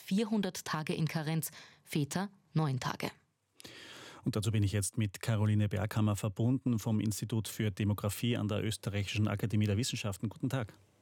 400 Tage in Karenz, Väter 9 Tage. Und dazu bin ich jetzt mit Caroline Berghammer verbunden vom Institut für Demografie an der Österreichischen Akademie der Wissenschaften. Guten Tag.